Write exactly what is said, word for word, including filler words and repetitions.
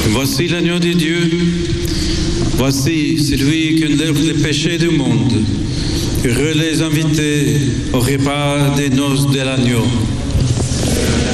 Voici l'agneau de Dieu. Voici celui qui enlève les péchés du monde. Heureux les invités au repas des noces de l'agneau.